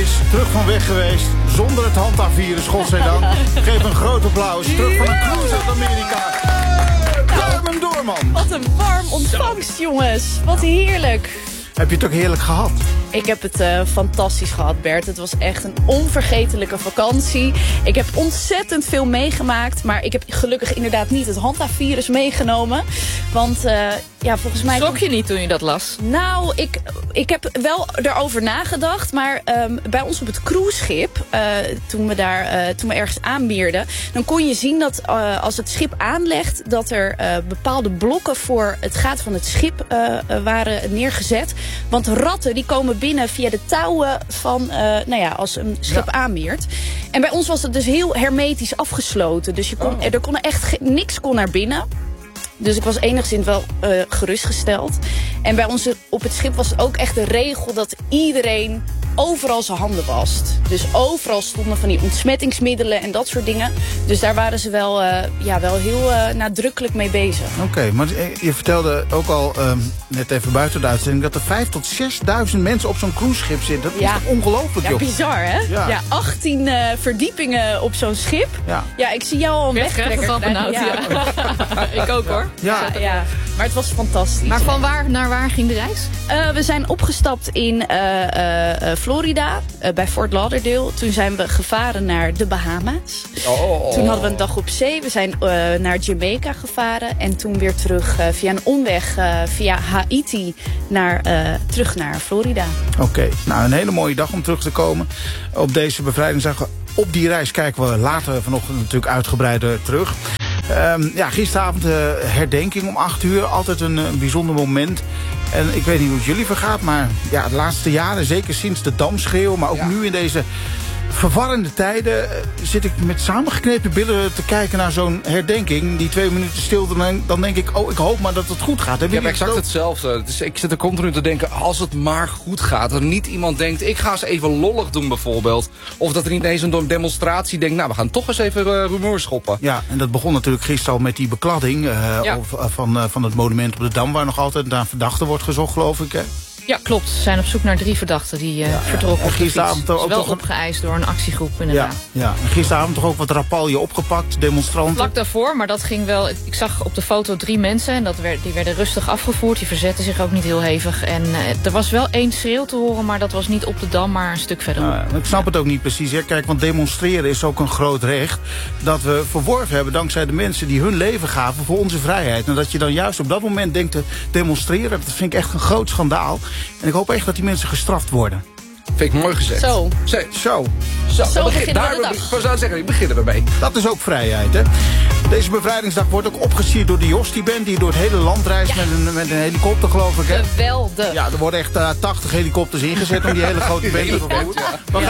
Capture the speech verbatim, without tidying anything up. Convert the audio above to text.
is terug van weg geweest. Zonder het handhaafvirus, godzijdank. Geef een groot applaus. Terug van een cruise uit Amerika. Carmen Doorman. Wat een warm ontvangst, jongens. Wat heerlijk. Heb je het ook heerlijk gehad? Ik heb het uh, fantastisch gehad, Bert. Het was echt een onvergetelijke vakantie. Ik heb ontzettend veel meegemaakt. Maar ik heb gelukkig inderdaad niet het handhaafvirus meegenomen. Want uh, ja, volgens mij... Schrok je niet toen je dat las? Nou, ik, ik heb wel erover nagedacht. Maar um, bij ons op het cruiseschip, uh, toen, we daar, uh, toen we ergens aanmeerden... dan kon je zien dat uh, als het schip aanlegt... dat er uh, bepaalde blokken voor het gaat van het schip uh, uh, waren neergezet. Want ratten die komen binnen via de touwen van, uh, nou ja, als een schip ja. aanmeert. En bij ons was het dus heel hermetisch afgesloten. Dus je kon, oh. er kon echt ge- niks kon naar binnen. Dus ik was enigszins wel uh, gerustgesteld. En bij ons op het schip was het ook echt de regel dat iedereen overal zijn handen wast. Dus overal stonden van die ontsmettingsmiddelen en dat soort dingen. Dus daar waren ze wel, uh, ja, wel heel uh, nadrukkelijk mee bezig. Oké, okay, maar je vertelde ook al um, net even buiten de uitzending... dat er vijf tot zesduizend mensen op zo'n cruiseschip zitten. Dat ja. is toch ongelooflijk, ja, joh? Bizar, hè? Ja, ja achttien uh, verdiepingen op zo'n schip. Ja. ja, ik zie jou al een wegtrekker. Van benauwd, ja. ja. Ik ook, hoor. Ja. Ja, ja, maar het was fantastisch. Maar van waar naar waar ging de reis? Uh, we zijn opgestapt in uh, uh, Florida, uh, bij Fort Lauderdale. Toen zijn we gevaren naar de Bahama's. Oh. Toen hadden we een dag op zee. We zijn uh, naar Jamaica gevaren. En toen weer terug uh, via een omweg uh, via Haiti naar, uh, terug naar Florida. Oké, okay. Nou een hele mooie dag om terug te komen. Op deze bevrijdingsdag. Op die reis kijken we later vanochtend natuurlijk uitgebreider terug. Um, ja, gisteravond uh, herdenking om acht uur. Altijd een, een bijzonder moment. En ik weet niet hoe het jullie vergaat, maar ja, de laatste jaren, zeker sinds de Damschreeuw, maar ook ja. nu in deze verwarrende tijden uh, zit ik met samengeknepen billen te kijken naar zo'n herdenking. Die twee minuten stilte, dan, dan denk ik, oh, ik hoop maar dat het goed gaat. Heb ik heb exact het hetzelfde. Dus ik zit er continu te denken, als het maar goed gaat. Dat niet iemand denkt, ik ga eens even lollig doen bijvoorbeeld. Of dat er niet eens een demonstratie denkt, nou, we gaan toch eens even uh, rumoer schoppen. Ja, en dat begon natuurlijk gisteren al met die bekladding uh, ja. of, uh, van, uh, van het monument op de Dam, waar nog altijd naar verdachte wordt gezocht, geloof ik, hè? Ja, klopt. Ze zijn op zoek naar drie verdachten die uh, ja, vertrokken ja. op de fiets. Ook is wel toch opgeëist door een actiegroep inderdaad. Ja, ja. En gisteravond toch ook wat rapalje opgepakt, demonstranten? Vlak daarvoor, maar dat ging wel... Ik zag op de foto drie mensen en dat werd, die werden rustig afgevoerd. Die verzetten zich ook niet heel hevig. En uh, er was wel één schreeuw te horen, maar dat was niet op de Dam, maar een stuk verderop. Ja, ik snap ja. het ook niet precies. Hè. Kijk, want demonstreren is ook een groot recht dat we verworven hebben dankzij de mensen die hun leven gaven voor onze vrijheid. En dat je dan juist op dat moment denkt te demonstreren, dat vind ik echt een groot schandaal. En ik hoop echt dat die mensen gestraft worden. Vind ik mooi gezegd. Zo. Zo. Zo, Zo, Zo begin, beginnen daar we de dag. Ik zou zeggen, ik beginnen we mee. Dat is ook vrijheid, hè? Deze bevrijdingsdag wordt ook opgesierd door de Jostie-band, die door het hele land reist ja. met, een, met een helikopter, geloof ik, hè? Geweldig. Ja, er worden echt uh, tachtig helikopters ingezet om die hele grote band te vervoeren. Ja.